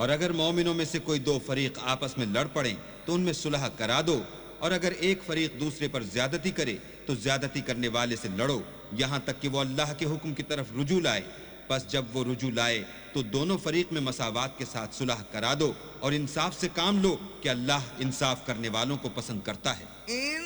और अगर मोमिनों में से कोई दो फरीक आपस में लड़ पड़ें तो उनमें सुलह करा दो, और अगर एक फरीक दूसरे पर ज्यादती करे तो ज्यादती करने वाले से लड़ो यहाँ तक कि वो अल्लाह के हुक्म की तरफ रुजू लाए। बस जब वो रुजू लाए तो दोनों फरीक में मसावात के साथ सुलह करा दो और इंसाफ से काम लो कि अल्लाह इंसाफ करने वालों को पसंद करता है।